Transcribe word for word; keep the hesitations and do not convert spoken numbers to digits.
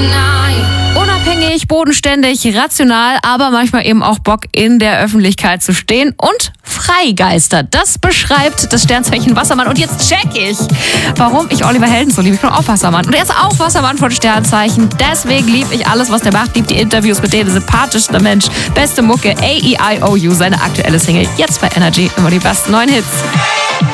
Unabhängig, bodenständig, rational, aber manchmal eben auch Bock in der Öffentlichkeit zu stehen und freigeistert. Das beschreibt das Sternzeichen Wassermann. Und jetzt check ich, warum ich Oliver Helden so liebe. Ich bin auch Wassermann. Und er ist auch Wassermann von Sternzeichen. Deswegen liebe ich alles, was der macht. Liebt die Interviews mit dem sympathischster Mensch. Beste Mucke, A E I O U, seine aktuelle Single. Jetzt bei Energy immer die besten neuen Hits.